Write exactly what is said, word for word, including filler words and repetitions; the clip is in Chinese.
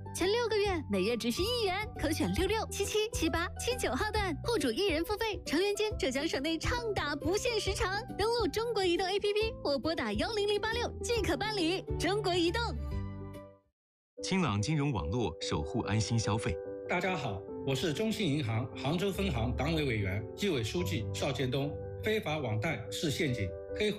前六个月每月只需一元，可选六六、七七、七八、七九号段，户主一人付费，成员间浙江省内畅打不限时长。登录中国移动 A P P 或拨打幺零零八六即可办理。中国移动。 清朗金融网络，守护安心消费。 大家好，我是中信银行杭州分行党委委员、纪委书记邵建东。非法网贷是陷阱，